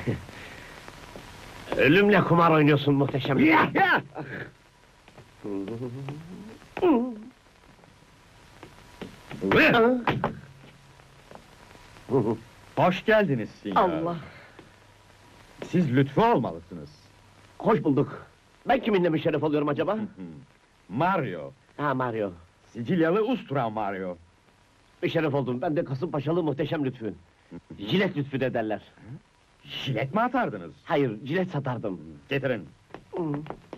Ölümle kumar oynuyorsun muhteşem Lütfü. Hoş geldiniz Sinyor. Allah! Siz Lütfü olmalısınız. Hoş bulduk. Ben kiminle müşerref oluyorum acaba? Mario. Ha, Mario. Sicilyalı Ustura Mario. Müşerref oldum. Ben de Kasımpaşalı muhteşem Lütfü. Jilet Lütfü de derler. Jilet mi atardınız? Hayır, jilet satardım. Getirin.